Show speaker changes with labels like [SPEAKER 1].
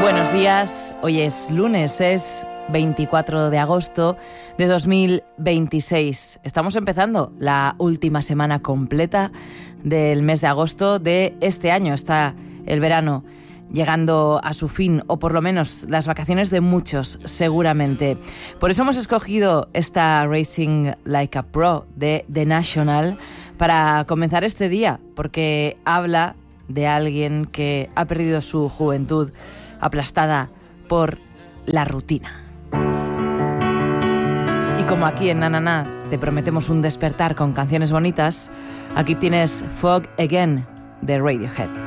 [SPEAKER 1] Buenos días, hoy es lunes, es 24 de agosto de 2026. Estamos empezando la última semana completa del mes de agosto de este año. Está el verano llegando a su fin, o por lo menos las vacaciones de muchos, seguramente. Por eso hemos escogido esta Racing Like a Pro de The National para comenzar este día, porque habla de alguien que ha perdido su juventud aplastada por la rutina. Y como aquí en Na Na Na te prometemos un despertar con canciones bonitas, aquí tienes Fog Again de Radiohead.